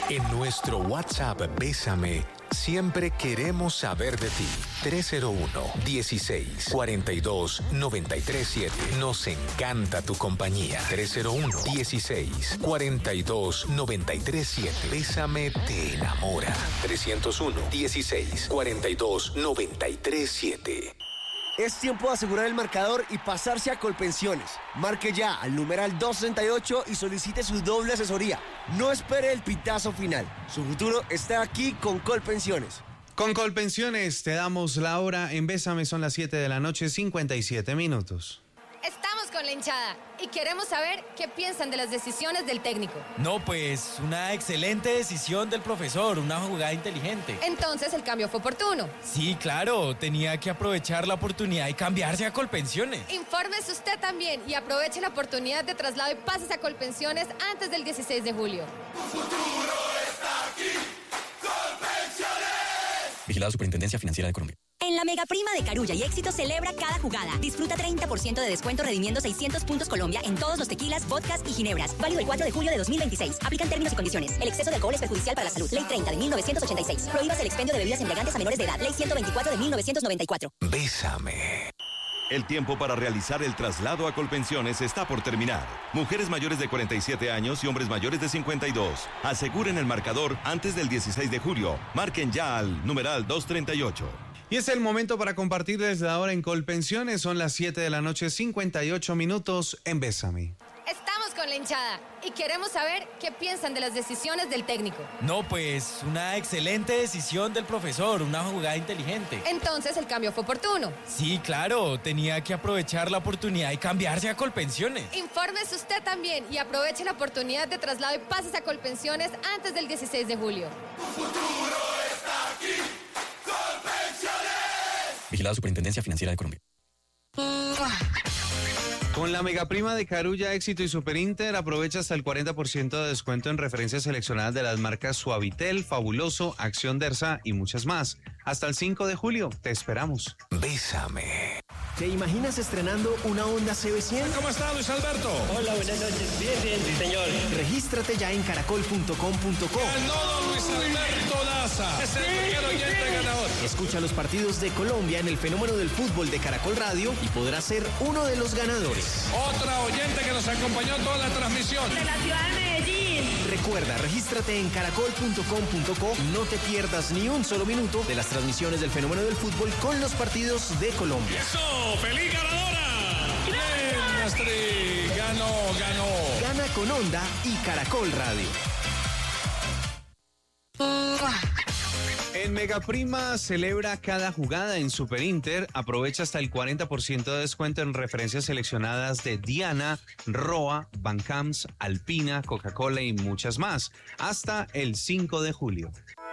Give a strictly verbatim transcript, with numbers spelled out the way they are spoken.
En nuestro WhatsApp Bésame, siempre queremos saber de ti. tres cero uno, dieciséis, cuarenta y dos, noventa y tres siete. Nos encanta tu compañía. tres cero uno, dieciséis, cuarenta y dos, noventa y tres siete. Bésame te enamora. trescientos uno, dieciséis, cuarenta y dos, noventa y tres siete. Es tiempo de asegurar el marcador y pasarse a Colpensiones. Marque ya al numeral doscientos treinta y ocho y solicite su doble asesoría. No espere el pitazo final. Su futuro está aquí con Colpensiones. Con Colpensiones te damos la hora. En Bésame son las siete de la noche, cincuenta y siete minutos. Estamos con la hinchada y queremos saber qué piensan de las decisiones del técnico. No, pues una excelente decisión del profesor, una jugada inteligente. Entonces el cambio fue oportuno. Sí, claro, tenía que aprovechar la oportunidad y cambiarse a Colpensiones. Infórmese usted también y aproveche la oportunidad de traslado y pases a Colpensiones antes del dieciséis de julio. Tu futuro está aquí, Colpensiones. Vigilada Superintendencia Financiera de Colombia. En la Mega Prima de Carulla y Éxito celebra cada jugada. Disfruta treinta por ciento de descuento redimiendo seiscientos puntos Colombia en todos los tequilas, vodkas y ginebras. Válido el cuatro de julio de dos mil veintiséis. Aplican términos y condiciones. El exceso de alcohol es perjudicial para la salud. Ley treinta de mil novecientos ochenta y seis. Prohíbas el expendio de bebidas embriagantes a menores de edad. Ley ciento veinticuatro de mil novecientos noventa y cuatro. Bésame. El tiempo para realizar el traslado a Colpensiones está por terminar. Mujeres mayores de cuarenta y siete años y hombres mayores de cincuenta y dos. Aseguren el marcador antes del dieciséis de julio. Marquen ya al numeral doscientos treinta y ocho. Y es el momento para compartir desde ahora en Colpensiones. Son las siete de la noche, cincuenta y ocho minutos en Bésame. Estamos con la hinchada y queremos saber qué piensan de las decisiones del técnico. No, pues una excelente decisión del profesor, una jugada inteligente. Entonces el cambio fue oportuno. Sí, claro, tenía que aprovechar la oportunidad y cambiarse a Colpensiones. Infórmese usted también y aproveche la oportunidad de traslado y pases a Colpensiones antes del dieciséis de julio. Tu futuro está aquí, Colpensiones. Vigilada Superintendencia Financiera de Colombia. Con la megaprima de Carulla, Éxito y Superinter, aprovecha hasta el cuarenta por ciento de descuento en referencias seleccionadas de las marcas Suavitel, Fabuloso, Acción Dersa y muchas más. Hasta el cinco de julio, te esperamos. Bésame. ¿Te imaginas estrenando una Honda C B cien? ¿Cómo está, Luis Alberto? Hola, buenas noches. Bien, bien, sí, señor. Regístrate ya en caracol punto com punto co. Ganó don Luis Alberto Daza. Es el primer oyente ganador. Escucha los partidos de Colombia en el fenómeno del fútbol de Caracol Radio y podrás ser uno de los ganadores. Otra oyente que nos acompañó en toda la transmisión. De la ciudad de Medellín. Recuerda, regístrate en caracol punto com punto co y no te pierdas ni un solo minuto de las transmisiones del fenómeno del fútbol con los partidos de Colombia. ¡Eso! ¡Feliz ganadora! ¡Bien, Astrid! ¡Ganó, ganó! Gana con Honda y Caracol Radio. En Megaprima celebra cada jugada en Superinter. Aprovecha hasta el cuarenta por ciento de descuento en referencias seleccionadas de Diana, Roa, Bancams, Alpina, Coca-Cola y muchas más. Hasta el cinco de julio.